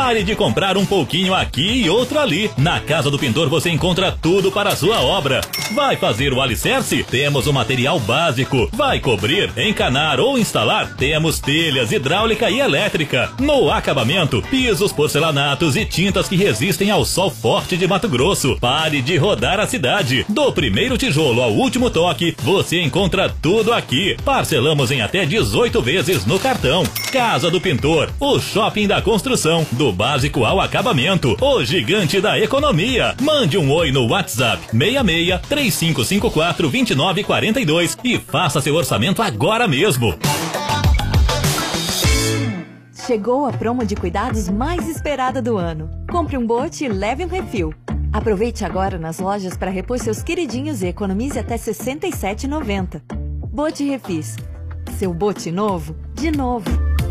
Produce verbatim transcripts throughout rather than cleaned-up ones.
Pare de comprar um pouquinho aqui e outro ali. Na Casa do Pintor você encontra tudo para a sua obra. Vai fazer o alicerce? Temos o material básico. Vai cobrir, encanar ou instalar? Temos telhas, hidráulica e elétrica. No acabamento, pisos, porcelanatos e tintas que resistem ao sol forte de Mato Grosso. Pare de rodar a cidade. Do primeiro tijolo ao último toque, você encontra tudo aqui. Parcelamos em até dezoito vezes no cartão. Casa do Pintor, o shopping da construção, do básico ao acabamento, o gigante da economia. Mande um oi no WhatsApp seis seis, três cinco cinco quatro, dois nove quatro dois e faça seu orçamento agora mesmo. Chegou a promo de cuidados mais esperada do ano. Compre um bote e leve um refil. Aproveite agora nas lojas para repor seus queridinhos e economize até sessenta e sete reais e noventa centavos. Bote Refis. Seu bote novo, de novo.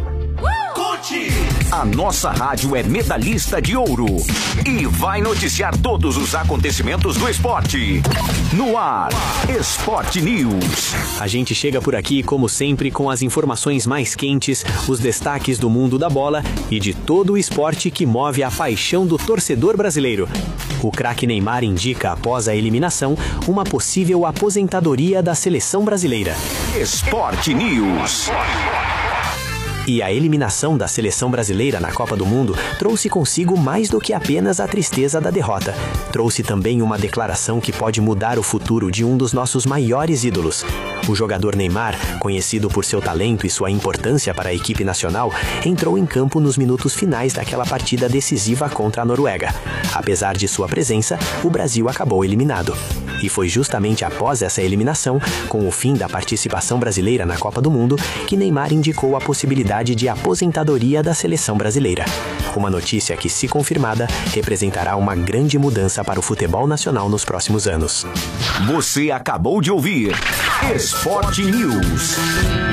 A nossa rádio é medalhista de ouro e vai noticiar todos os acontecimentos do esporte. No ar, Sport News. A gente chega por aqui, como sempre, com as informações mais quentes, os destaques do mundo da bola e de todo o esporte que move a paixão do torcedor brasileiro. O craque Neymar indica, após a eliminação, uma possível aposentadoria da seleção brasileira. Sport News. E a eliminação da seleção brasileira na Copa do Mundo trouxe consigo mais do que apenas a tristeza da derrota. Trouxe também uma declaração que pode mudar o futuro de um dos nossos maiores ídolos. O jogador Neymar, conhecido por seu talento e sua importância para a equipe nacional, entrou em campo nos minutos finais daquela partida decisiva contra a Noruega. Apesar de sua presença, o Brasil acabou eliminado. E foi justamente após essa eliminação, com o fim da participação brasileira na Copa do Mundo, que Neymar indicou a possibilidade de aposentadoria da seleção brasileira. Uma notícia que, se confirmada, representará uma grande mudança para o futebol nacional nos próximos anos. Você acabou de ouvir Sport News.